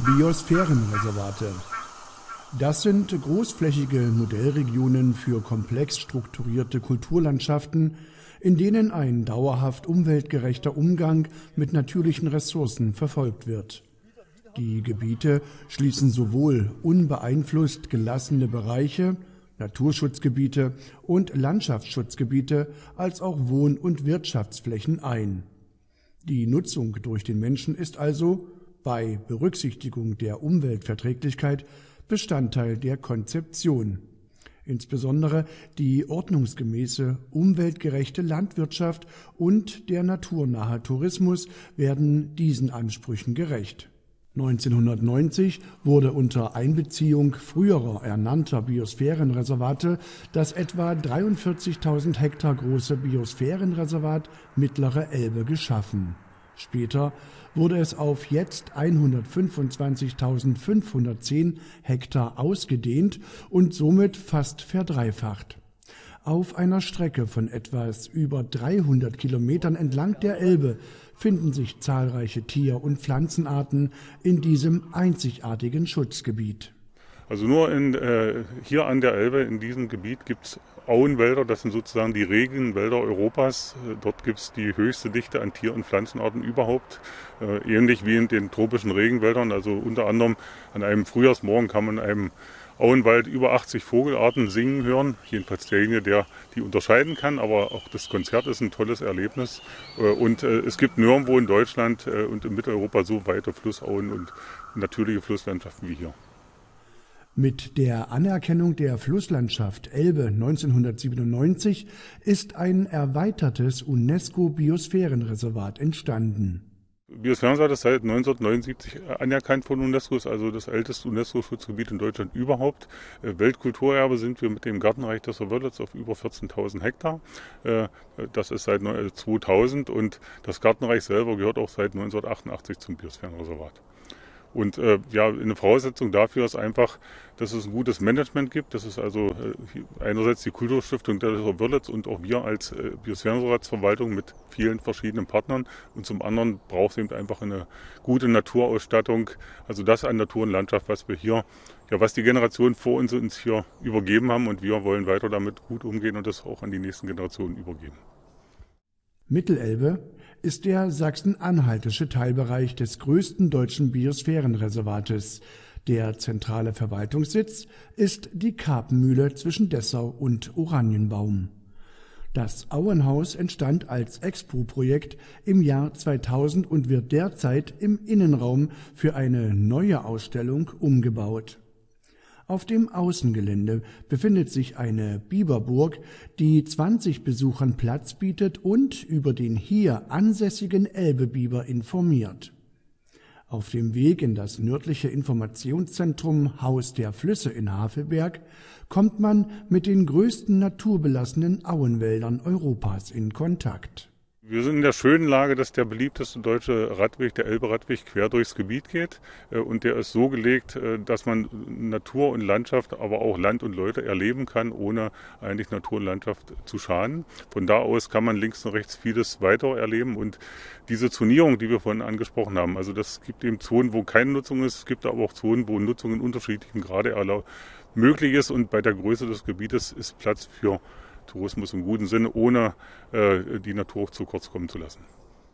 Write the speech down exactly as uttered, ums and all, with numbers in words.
Biosphärenreservate. Das sind großflächige Modellregionen für komplex strukturierte Kulturlandschaften, in denen ein dauerhaft umweltgerechter Umgang mit natürlichen Ressourcen verfolgt wird. Die Gebiete schließen sowohl unbeeinflusst gelassene Bereiche, Naturschutzgebiete und Landschaftsschutzgebiete als auch Wohn- und Wirtschaftsflächen ein. Die Nutzung durch den Menschen ist also, bei Berücksichtigung der Umweltverträglichkeit, Bestandteil der Konzeption. Insbesondere die ordnungsgemäße, umweltgerechte Landwirtschaft und der naturnahe Tourismus werden diesen Ansprüchen gerecht. neunzehnhundertneunzig wurde unter Einbeziehung früherer ernannter Biosphärenreservate das etwa dreiundvierzigtausend Hektar große Biosphärenreservat Mittlere Elbe geschaffen. Später wurde es auf jetzt hundertfünfundzwanzigtausendfünfhundertzehn Hektar ausgedehnt und somit fast verdreifacht. Auf einer Strecke von etwas über dreihundert Kilometern entlang der Elbe finden sich zahlreiche Tier- und Pflanzenarten in diesem einzigartigen Schutzgebiet. Also nur in, äh, hier an der Elbe, in diesem Gebiet, gibt es Auenwälder, das sind sozusagen die Regenwälder Europas. Dort gibt es die höchste Dichte an Tier- und Pflanzenarten überhaupt, äh, ähnlich wie in den tropischen Regenwäldern. Also unter anderem an einem Frühjahrsmorgen kann man in einem Auenwald über achtzig Vogelarten singen hören, jedenfalls derjenige, der die unterscheiden kann, aber auch das Konzert ist ein tolles Erlebnis. Und es gibt nirgendwo in Deutschland und in Mitteleuropa so weite Flussauen und natürliche Flusslandschaften wie hier. Mit der Anerkennung der Flusslandschaft Elbe neunzehnhundertsiebenundneunzig ist ein erweitertes UNESCO-Biosphärenreservat entstanden. Biosphärenreservat ist seit neunzehnhundertneunundsiebzig anerkannt von UNESCO, ist also das älteste UNESCO-Schutzgebiet in Deutschland überhaupt. Weltkulturerbe sind wir mit dem Gartenreich Dessau Wörlitz auf über vierzehntausend Hektar. Das ist seit zweitausend und das Gartenreich selber gehört auch seit neunzehnhundertachtundachtzig zum Biosphärenreservat. Und äh, ja, eine Voraussetzung dafür ist einfach, dass es ein gutes Management gibt. Das ist also äh, einerseits die Kulturstiftung Dessau Wörlitz und auch wir als äh, Biosphärenreservatsverwaltung mit vielen verschiedenen Partnern. Und zum anderen braucht es eben einfach eine gute Naturausstattung. Also das an Natur und Landschaft, was wir hier, ja, was die Generationen vor uns uns hier übergeben haben. Und wir wollen weiter damit gut umgehen und das auch an die nächsten Generationen übergeben. Mittelelbe ist der sachsen-anhaltische Teilbereich des größten deutschen Biosphärenreservates. Der zentrale Verwaltungssitz ist die Karpenmühle zwischen Dessau und Oranienbaum. Das Auenhaus entstand als Expo-Projekt im Jahr zweitausend und wird derzeit im Innenraum für eine neue Ausstellung umgebaut. Auf dem Außengelände befindet sich eine Biberburg, die zwanzig Besuchern Platz bietet und über den hier ansässigen Elbebiber informiert. Auf dem Weg in das nördliche Informationszentrum Haus der Flüsse in Havelberg kommt man mit den größten naturbelassenen Auenwäldern Europas in Kontakt. Wir sind in der schönen Lage, dass der beliebteste deutsche Radweg, der Elbe-Radweg, quer durchs Gebiet geht. Und der ist so gelegt, dass man Natur und Landschaft, aber auch Land und Leute erleben kann, ohne eigentlich Natur und Landschaft zu schaden. Von da aus kann man links und rechts vieles weiter erleben. Und diese Zonierung, die wir vorhin angesprochen haben, also das gibt eben Zonen, wo keine Nutzung ist. Es gibt aber auch Zonen, wo Nutzung in unterschiedlichen Grade möglich ist. Und bei der Größe des Gebietes ist Platz für Tourismus im guten Sinne, ohne äh, die Natur zu kurz kommen zu lassen.